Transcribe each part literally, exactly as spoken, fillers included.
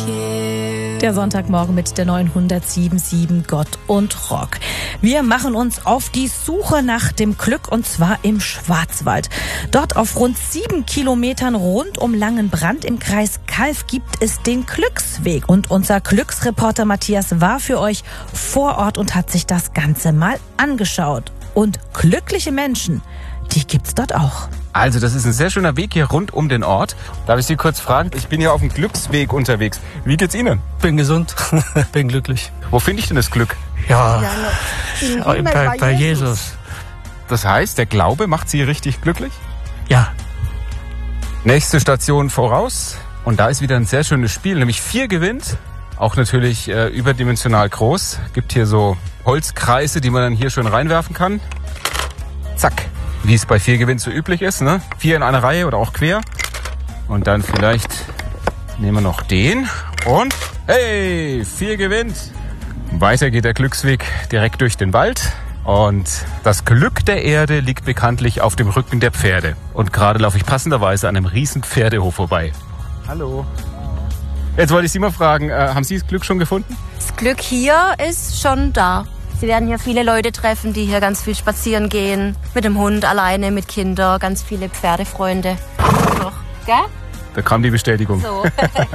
Der Sonntagmorgen mit der neunhundertsieben Komma sieben Gott und Rock. Wir machen uns auf die Suche nach dem Glück, und zwar im Schwarzwald. Dort auf rund sieben Kilometern rund um Langenbrand im Kreis Calw gibt es den Glücksweg. Und unser Glücksreporter Matthias war für euch vor Ort und hat sich das Ganze mal angeschaut. Und glückliche Menschen, die gibt's dort auch. Also das ist ein sehr schöner Weg hier rund um den Ort. Darf ich Sie kurz fragen? Ich bin hier auf dem Glücksweg unterwegs. Wie geht's Ihnen? Bin gesund, bin glücklich. Wo finde ich denn das Glück? Ja, ja bei, bei, bei Jesus. Das heißt, der Glaube macht Sie richtig glücklich? Ja. Nächste Station voraus. Und da ist wieder ein sehr schönes Spiel, nämlich vier gewinnt. Auch natürlich äh, überdimensional groß. Gibt hier so Holzkreise, die man dann hier schön reinwerfen kann. Zack. Wie es bei vier gewinnt so üblich ist, ne? Vier in einer Reihe oder auch quer. Und dann vielleicht nehmen wir noch den. Und hey, vier gewinnt. Weiter geht der Glücksweg direkt durch den Wald. Und das Glück der Erde liegt bekanntlich auf dem Rücken der Pferde. Und gerade laufe ich passenderweise an einem riesen Pferdehof vorbei. Hallo. Jetzt wollte ich Sie mal fragen, äh, haben Sie das Glück schon gefunden? Das Glück hier ist schon da. Sie werden hier viele Leute treffen, die hier ganz viel spazieren gehen. Mit dem Hund, alleine, mit Kindern, ganz viele Pferdefreunde. Doch, gell? Da kam die Bestätigung. So.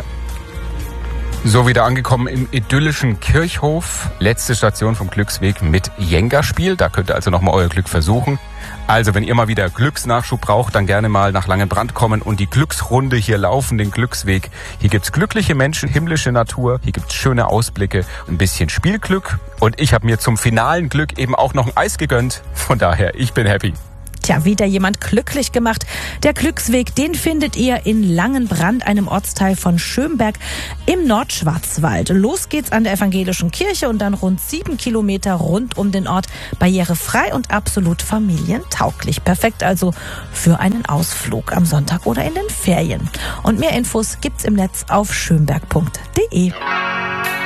So, wieder angekommen im idyllischen Kirchhof. Letzte Station vom Glücksweg mit Jenga-Spiel. Da könnt ihr also nochmal euer Glück versuchen. Also, wenn ihr mal wieder Glücksnachschub braucht, dann gerne mal nach Langenbrand kommen und die Glücksrunde hier laufen, den Glücksweg. Hier gibt's glückliche Menschen, himmlische Natur, hier gibt's schöne Ausblicke, ein bisschen Spielglück. Und ich habe mir zum finalen Glück eben auch noch ein Eis gegönnt. Von daher, ich bin happy. Tja, wieder jemand glücklich gemacht. Der Glücksweg, den findet ihr in Langenbrand, einem Ortsteil von Schönberg im Nordschwarzwald. Los geht's an der evangelischen Kirche und dann rund sieben Kilometer rund um den Ort. Barrierefrei und absolut familientauglich. Perfekt also für einen Ausflug am Sonntag oder in den Ferien. Und mehr Infos gibt's im Netz auf schönberg punkt de.